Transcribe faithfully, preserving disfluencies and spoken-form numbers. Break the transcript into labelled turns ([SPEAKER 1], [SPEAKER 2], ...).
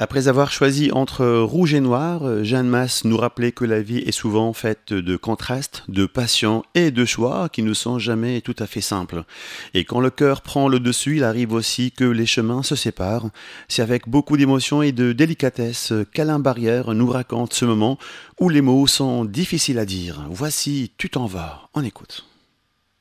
[SPEAKER 1] Après avoir choisi entre rouge et noir, euh, Jeanne Masse nous rappelait que la vie est souvent faite de contrastes, de passions et de choix qui ne sont jamais tout à fait simples. Et quand le cœur prend le dessus, il arrive aussi que les chemins se séparent. C'est avec beaucoup d'émotion et de délicatesse qu'Alain Barrière nous raconte ce moment où les mots sont difficiles à dire. Voici Tu t'en vas, on écoute.